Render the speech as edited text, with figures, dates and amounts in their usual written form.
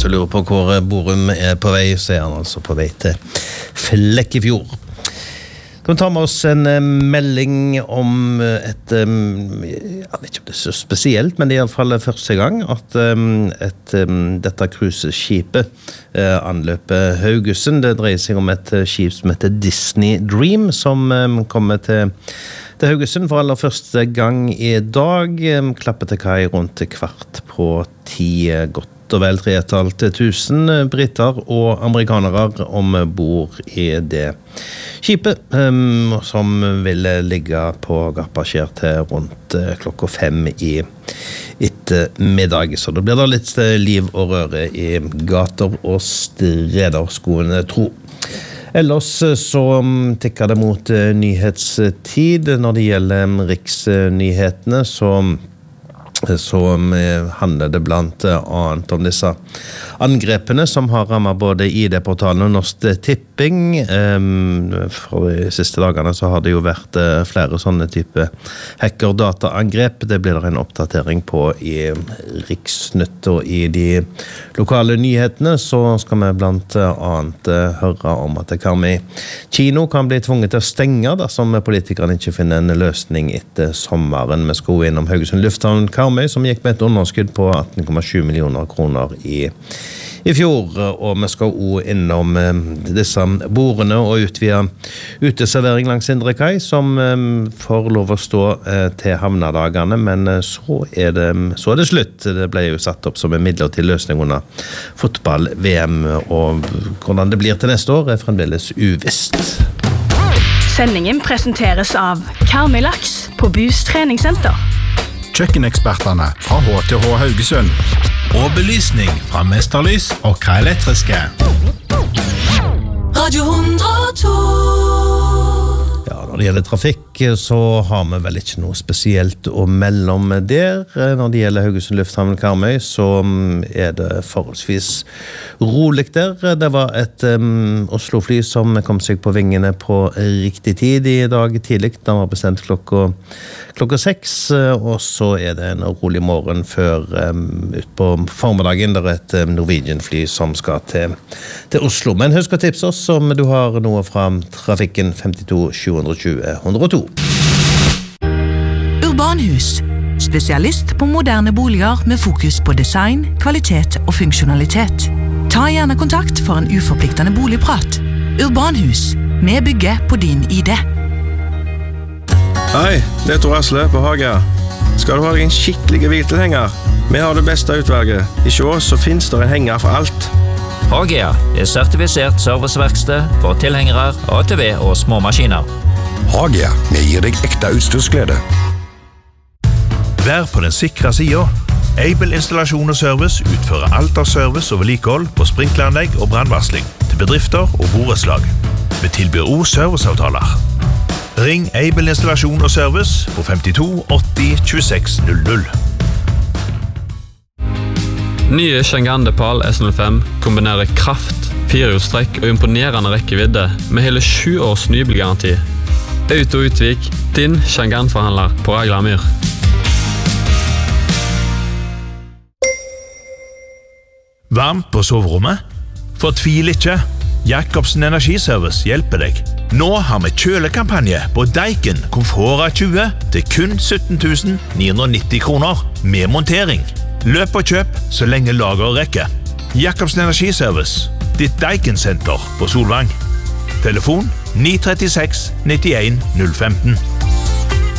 som lurer på hvor Borum på vei, så han altså på vei til Flekkefjord. Kan vi ta med oss en melding om et, jeg vet ikke om det så spesielt, men det I alle fall første gang at dette cruiseskipet anløper Haugesund. Det dreier seg om et skip som heter Disney Dream, som kommer til Haugesund for aller første gang I dag. Klapper til kai rundt 9:15, godt og vel 3.500 briter og amerikanere ombord I det skipet, som vil ligge på Garpasjer til rundt 5:00 I ettermiddag. Så da blir det litt liv og røre I gater og streder, skoene tro. Ellers så tikker det mot nyhetstid. Når det gjelder riksnyhetene, så handler det blant annet om disse angrepene som har rammet både ID-portalen og Norsk Tipping. For de siste dagene så har det jo vært flere sånne type hacker-dataangrep. Det blir det en oppdatering på I Riksnytt og I de lokale nyhetene. Så skal vi blant annet høre om at Karmøy kino kan bli tvunget til å stenge dersom politikerne ikke finner en løsning etter sommeren. Vi skal gå innom Haugesund Lufthavn Karmøy, som gikk med et underskudd på 18,7 millioner kroner I fjor, og vi skal også innom disse bordene og utvide uteservering langs Indre Kai, som får lov å stå til havnedagene, men så det slutt. Det ble jo satt opp som en midlertidig løsning under fotball-VM, og hvordan det blir til neste år fremdeles uvisst. Sendingen presenteres av Karmøy Laks på Bus treningssenter. Kjøkkeneksperterne fra HTH Haugesund. Og belysning fra Mesterlys og K-elektriske. Radio 102. Ja, når det gjelder trafikk, så har vi vel ikke noe spesielt å melde om der. Når det gjelder Haugesund Lufthavn Karmøy, så det forholdsvis rolig der. Det var et Oslo-fly som kom seg på vingene på riktig tid I dag tidlig. Den var bestemt klokka 6, og så det en rolig morgen før ut på formiddagen. Det et Norwegian-fly som skal til Oslo. Men husk å tipse oss om du har noe fra trafikken 52 720 102. Urbanhus. Spesialist på moderne boliger med fokus på design, kvalitet og funksjonalitet. Ta gjerne kontakt for en uforpliktende boligprat. Urbanhus. Vi bygger på din ID. Hei, det Tor Asle på Hagia. Skal du ha en skikkelig hviltilhenger? Vi har det beste utvalget. I Sjås så finnes det en henger for alt. Hagia sertifisert serviceverksted for tilhengere, ATV og små maskiner. Hagia, vi gir deg ekte utstyrsglede. Vær på den sikre siden. Able installasjon og service utfører alt av service og vedlikehold på sprinkleranlegg og brandvarsling til bedrifter og borettslag. Vi tilbyr også serviceavtaler. Ring Able installasjon og service på 52 80 26 00. Nye Chang'an Depal S05 kombinerer kraft, 4-hjulstrekk og imponerende rekkevidde med hele 7 års nybilgaranti. Auto Utvik, din Chang'an-forhandler på Aglamyr. Varmt på soverommet? Fortvil ikke. Jacobsen Energiservice hjelper deg. Nå har vi kjølekampanje på Daikin Komfora 20 til kun 17 990 kroner med montering. Løp og kjøp så lenge lager rekker. Jacobsen Energiservice, ditt Daikin-senter på Solvang. Telefon 936 91 015.